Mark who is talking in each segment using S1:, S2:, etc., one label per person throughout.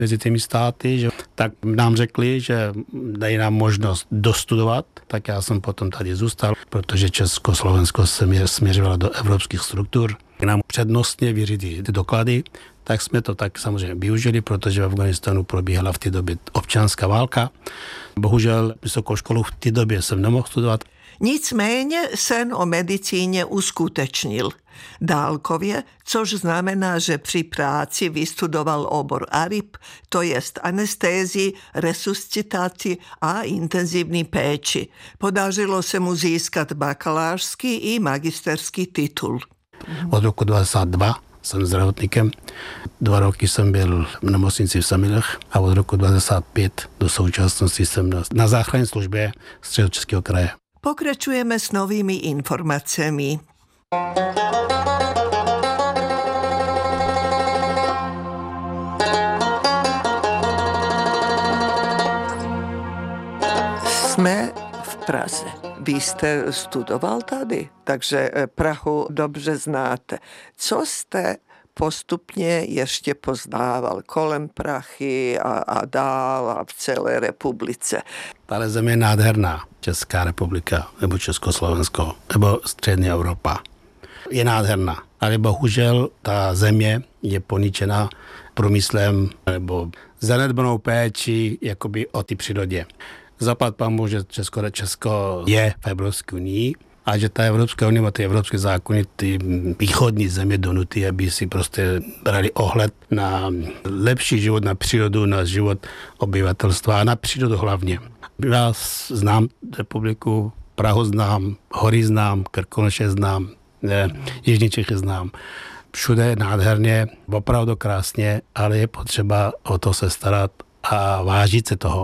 S1: mezi těmi státy, že tak nám řekli, že dají nám možnost dostudovat, tak já jsem potom tady zůstal, protože Československo se směřovalo do evropských struktur. Nám přednostně vyřídili ty doklady, tak jsme to tak samozřejmě využili, protože v Afghánistánu probíhala v té době občanská válka. Bohužel vysokou školu v té době jsem nemohl studovat.
S2: Nicméně sen o medicíně uskutečnil. Dálkově, což znamená, že při práci vystudoval obor ARIP, to jest anestézii, resuscitaci a intenzivní péči. Podařilo se mu získat bakalářský i magisterský titul.
S1: Od roku 1922 jsem zdravotníkem. 2 roky jsem byl v nemocnici v Semilech a od roku 1925 do současnosti jsem na záchranné službě Středočeského kraje.
S2: Pokračujeme s novými informacemi. Jsme v Praze. Vy jste studoval tady, takže Prahu dobře znáte. Co jste postupně ještě poznával kolem Prahy a dál a v celé republice?
S1: Tahle země je nádherná. Česká republika, nebo Československo, nebo střední Evropa. Je nádherná, ale bohužel ta země je poničena průmyslem nebo zanedbanou péči jakoby o ty přírodě. Zaplať pánbůh, že Česko je v Evropské unii a že ta Evropská unie a ty evropské zákony ty východní země donutí, aby si prostě brali ohled na lepší život, na přírodu, na život obyvatelstva a na přírodu hlavně. Já znám republiku, Prahu znám, hory znám, Krkonoše znám, Jižní Čechy znám. Všude je nádherně, opravdu krásně, ale je potřeba o to se starat a vážit se toho.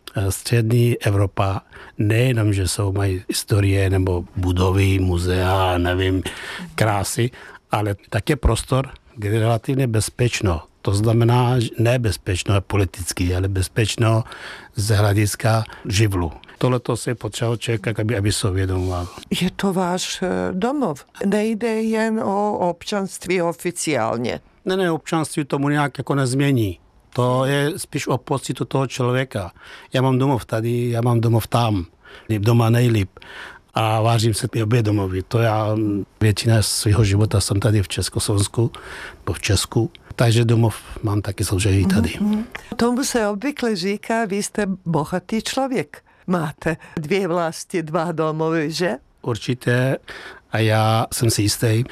S1: Střední Evropa nejenom, že mají historie nebo budovy, muzea, nevím, krásy, ale také prostor, kde je relativně bezpečno. To znamená nebezpečno politicky, ale bezpečno z hlediska živlu. Tohleto se potřeba člověka, aby se uvědomoval.
S2: Je to váš domov. Nejde jen o občanství oficiálně.
S1: Ne, občanství tomu nějak jako nezmění. To je spíš o pocitu toho člověka. Já mám domov tady, já mám domov tam. Doma nejlíp. A vážím se obě domovy. To já většina svého života jsem tady v Československu, v Česku. Takže domov mám taky samozřejmě tady.
S2: Tomu se obvykle říká, vy jste bohatý člověk. Máte 2 vlasti, 2 domovy, že?
S1: Určitě. A já jsem si jistý,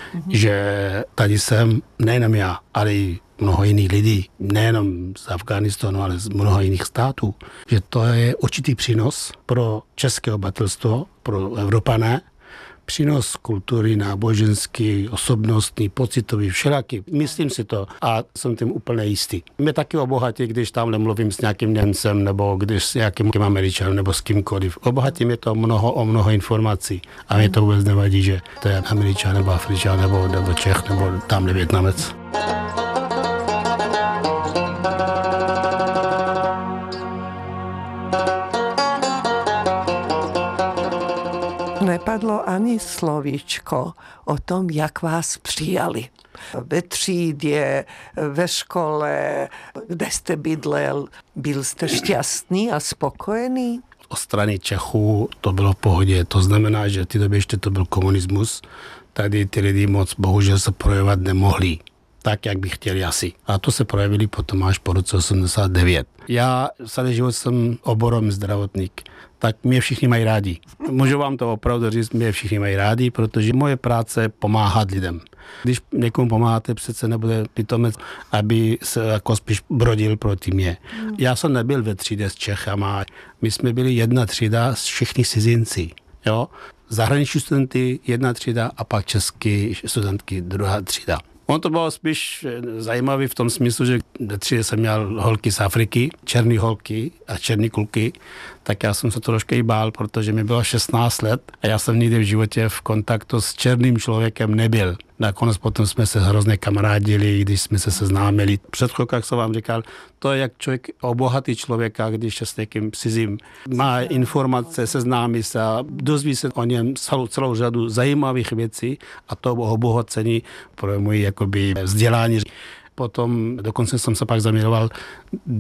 S1: že tady jsem nejenom já, ale i mnoho jiných lidí, nejenom z Afghánistánu, ale z mnoha jiných států, že to je určitý přínos pro české obyvatelstvo, pro Evropané, přínos kultury, náboženský, osobnostní, pocitový, všelaký. Myslím si to a jsem tím úplně jistý. Mě taky obohatí, když tam mluvím s nějakým Němcem, nebo když s nějakým Američanem, nebo s kýmkoliv. Obohatí mě to o mnoho informací. A mě to vůbec nevadí, že to je Američan, nebo Afričan, nebo Čech, nebo tamhle Vietnamec.
S2: Nepadlo ani slovíčko o tom, jak vás přijali. Ve třídě, ve škole, kde jste bydlel. Byl jste šťastný a spokojený?
S1: O straně Čechů to bylo v pohodě. To znamená, že v té době ještě to byl komunismus. Tady ty lidi moc bohužel se projevovat nemohli. Tak, jak by chtěli asi. A to se projevili potom až po roce 89. Já celý život jsem oborom zdravotník. Tak mě všichni mají rádi. Můžu vám to opravdu říct, mě všichni mají rádi, protože moje práce je pomáhat lidem. Když někomu pomáháte, přece nebude pitomec, aby se jako spíš brodil proti mě. Já jsem nebyl ve třídě s Čechama. My jsme byli 1 třída s všichni cizinci. Jo? Zahraniční studenty 1 třída a pak český studentky 2 třída. On to bylo spíš zajímavý v tom smyslu, že ve třídě jsem měl holky z Afriky, černý holky a černý kluky, tak já jsem se trošku i bál, protože mi bylo 16 let a já jsem nikdy v životě v kontaktu s černým člověkem nebyl. Nakonec potom jsme se hrozně kamarádili, když jsme se seznámili. Před chvilkou, jak jsem vám říkal, to je jak člověk obohatý člověka, když je s někým cizím. Má informace, seznámí se a dozví se o něm celou řadu zajímavých věcí a to obohacení pro můj jakoby vzdělání. Potom dokonce jsem se pak zamiloval